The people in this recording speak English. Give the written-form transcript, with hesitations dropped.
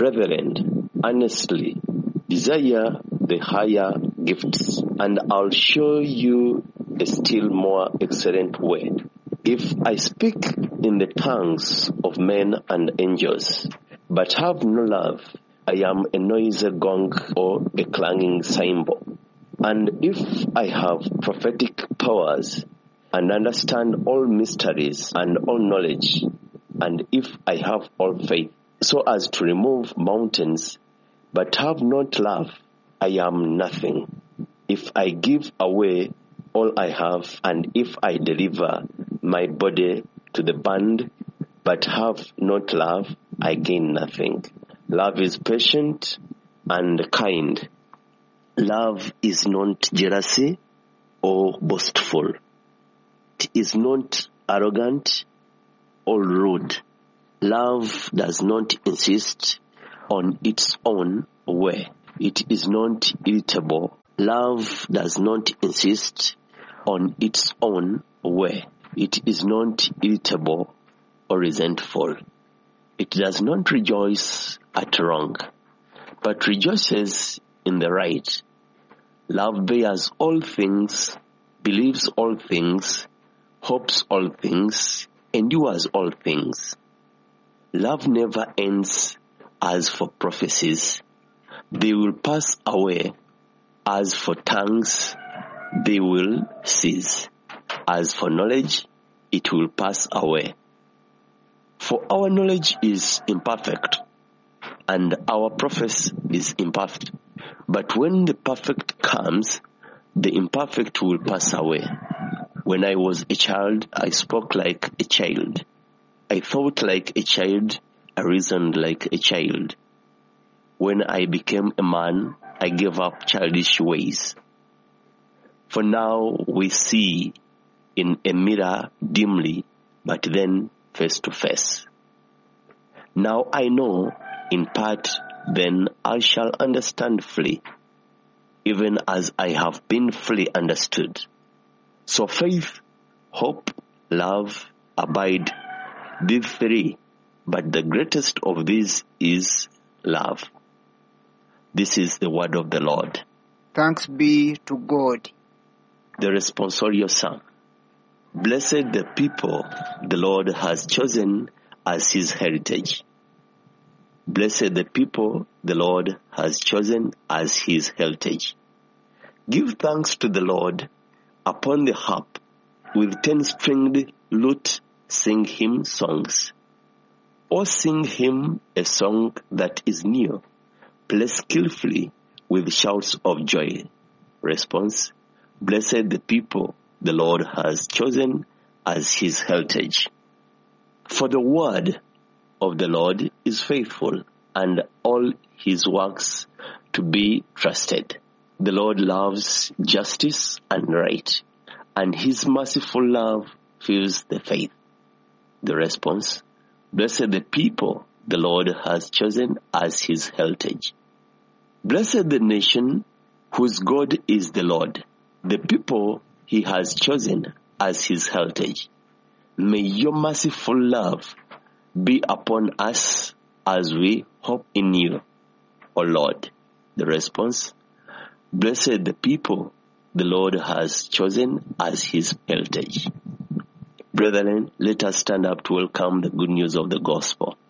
Brethren, earnestly desire the higher gifts, and I'll show you a still more excellent way. If I speak in the tongues of men and angels, but have no love, I am a noisy gong or a clanging cymbal. And if I have prophetic powers and understand all mysteries and all knowledge, and if I have all faith, so as to remove mountains, but have not love, I am nothing. If I give away all I have, and if I deliver my body to the band, but have not love, I gain nothing. Love is patient and kind. Love is not jealousy or boastful. It is not arrogant or rude. Love does not insist on its own way. It is not irritable. Love does not insist on its own way. It is not irritable or resentful. It does not rejoice at wrong, but rejoices in the right. Love bears all things, believes all things, hopes all things, endures all things. Love never ends. As for prophecies, they will pass away. As for tongues, they will cease. As for knowledge, it will pass away. For our knowledge is imperfect, and our prophecy is imperfect. But when the perfect comes, the imperfect will pass away. When I was a child, I spoke like a child. I thought like a child, I reasoned like a child. When I became a man, I gave up childish ways. For now we see in a mirror dimly, but then face to face. Now I know in part, then I shall understand fully, even as I have been fully understood. So faith, hope, love, abide, these three, but the greatest of these is love. This is the word of the Lord. Thanks be to God. The responsorial psalm. Blessed the people the Lord has chosen as his heritage. Blessed the people the Lord has chosen as his heritage. Give thanks to the Lord upon the harp. With 10-stringed lute sing him songs. Or sing him a song that is new. Play skillfully with shouts of joy. Response: Blessed the people the Lord has chosen as his heritage. For the word of the Lord is faithful, and all his works to be trusted. The Lord loves justice and right, and his merciful love fills the faith. The response: Blessed the people the Lord has chosen as his heritage. Blessed the nation whose God is the Lord, the people he has chosen as his heritage. May your merciful love be upon us as we hope in you, O Lord. The response: Blessed the people the Lord has chosen as his heritage. Brethren, let us stand up to welcome the good news of the gospel.